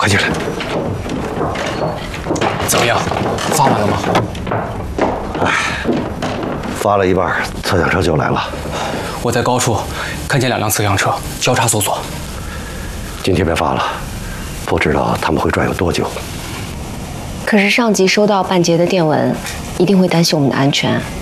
快进来。 怎么样？发完了吗？ 发了一半，测向车就来了。 我在高处看见2辆测向车交叉搜索。 今天别发了，不知道他们会转悠多久。 可是上级收到半截的电文，一定会担心我们的安全。